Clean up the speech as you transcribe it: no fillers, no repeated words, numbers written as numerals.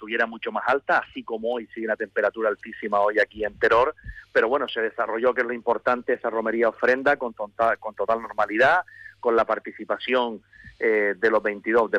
estuviera mucho más alta, así como hoy sigue una temperatura altísima hoy aquí en Teror, pero bueno, se desarrolló, que es lo importante, esa romería ofrenda con total normalidad, con la participación de los 22